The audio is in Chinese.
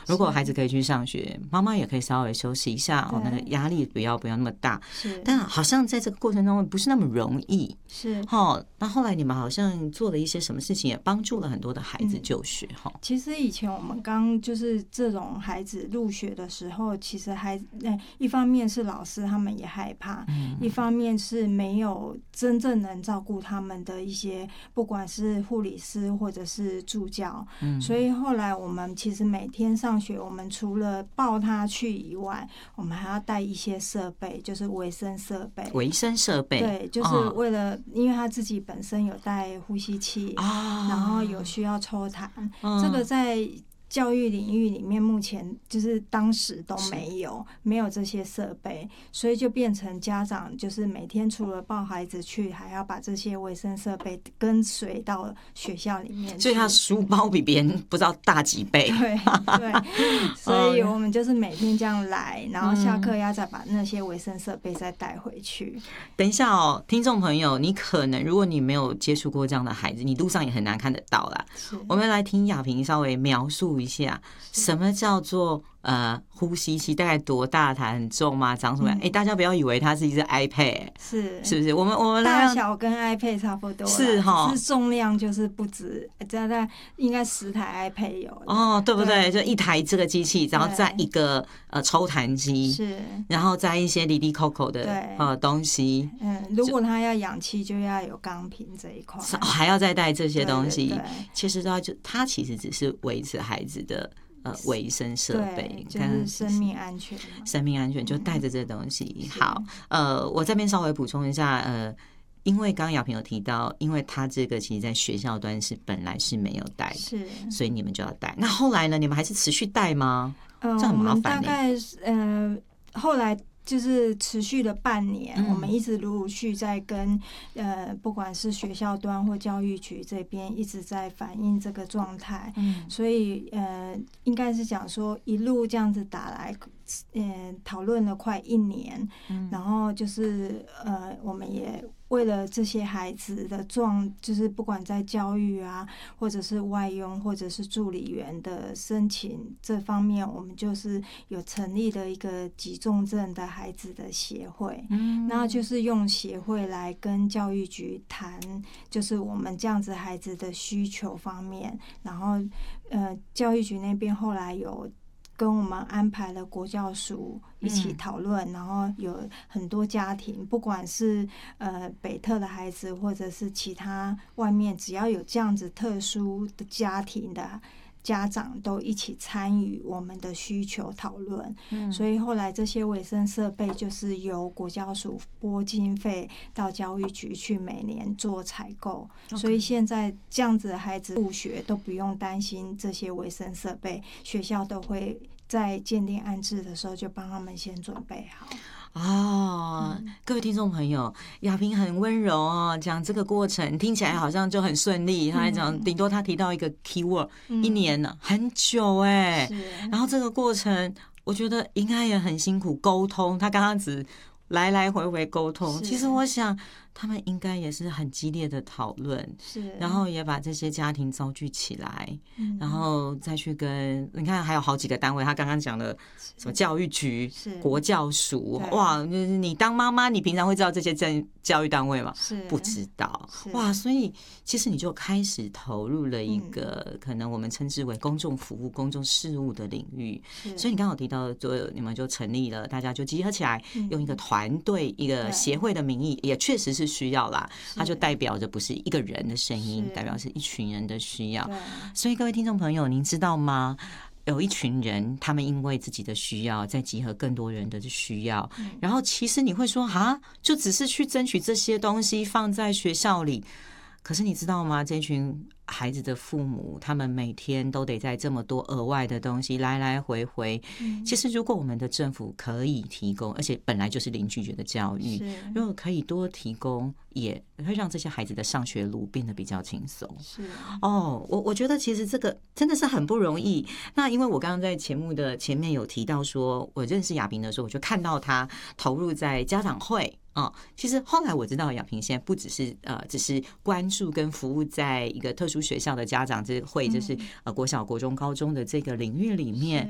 如果孩子可以去上学，妈妈也可以稍微休息一下哦，那个压力不要那么大。 是， 但好像在这个过程中不是那么容易。 是， 那后来你们好像做了一些什么事情，也帮助了很多的孩子就学。 其实以前我们刚就是这种孩子入学的时候，其实一方面是老师他们也害怕，一方面是没有真正能照顾他们的一些，不管是护理师或者是助教。所以后来我们其实每天上学，我们除了抱他去以外，我们还要带一些设备，就是维生设备。对，就是为了，因为他自己本身有带呼吸器，然后有需要抽痰，这个在教育领域里面，目前就是当时都没有这些设备，所以就变成家长就是每天除了抱孩子去，还要把这些卫生设备跟随到学校里面去， 所以他书包比别人不知道大几倍。 对对，所以我们就是每天这样来，然后下课要再把那些卫生设备再带回去。 等一下哦，听众朋友，你可能如果你没有接触过这样的孩子，你路上也很难看得到啦。我们来听雅萍稍微描述一下什么叫做呼吸器，大概多大，它很重吗？长什么样？大家不要以为它是一只 iPad， 是不是？我们大小跟 iPad 差不多， 是哈， 是重量就是不止，大概应该10台 iPad 有对不对？就一台这个机器，然后再一个抽痰机，是，然后再一些哩哩扣扣的东西。 如果他要氧气，就要有钢瓶这一块， 还要再带这些东西。 对， 其实它其实只是维持孩子的卫生设备， 就是生命安全。 生命安全就带着这东西。好，我这边稍微补充一下，因为刚刚雅萍有提到，因为他这个其实在学校端是本来是没有带的， 是， 所以你们就要带。那后来呢？你们还是持续带吗？这很麻烦。 我们大概后来就是持续了半年，我们一直陆续在跟不管是学校端或教育局这边一直在反映这个状态，所以应该是讲说一路这样子打来，讨论了快1年，然后就是我们也为了这些孩子的就是不管在教育啊，或者是外佣，或者是助理员的申请这方面，我们就是有成立了一个急重症的孩子的协会，那就是用协会来跟教育局谈，就是我们这样子孩子的需求方面，然后教育局那边后来有跟我们安排了国教署一起讨论，然后有很多家庭，不管是北特的孩子，或者是其他外面，只要有这样子特殊的家庭的家长都一起参与我们的需求讨论，所以后来这些卫生设备就是由国教署拨经费到教育局去每年做采购，所以现在这样子的孩子入学都不用担心这些卫生设备，学校都会在鉴定安置的时候就帮他们先准备好。 各位听众朋友，雅萍很温柔哦，讲这个过程听起来好像就很顺利。他还讲，顶多他提到一个 keyword， 1年呢，很久然后这个过程，我觉得应该也很辛苦，沟通。他刚刚只来来回回沟通，其实我想他们应该也是很激烈的讨论，然后也把这些家庭召集起来，然后再去跟你看还有好几个单位，他刚刚讲的什么教育局、国教署，哇，你当妈妈，你平常会知道这些教育单位吗？不知道，哇，所以其实你就开始投入了一个可能我们称之为公众服务、公众事务的领域，所以你刚好提到，你们就成立了，大家就集合起来，用一个团队、一个协会的名义，也确实是需要啦，它就代表着不是一个人的声音，代表是一群人的需要。所以各位听众朋友，您知道吗？有一群人，他们因为自己的需要，在集合更多人的需要，然后其实你会说，就只是去争取这些东西放在学校里，可是你知道吗？这群孩子的父母，他们每天都得在这么多额外的东西来来回回。其实如果我们的政府可以提供，而且本来就是零拒绝的教育，如果可以多提供，也会让这些孩子的上学路变得比较轻松。我觉得其实这个真的是很不容易。那因为我刚刚在节目的前面有提到说，我认识雅萍的时候，我就看到她投入在家长会。其实后来我知道雅萍现在不只是关注跟服务在一个特殊学校的家长这会，就是国小、国中、高中的这个领域里面。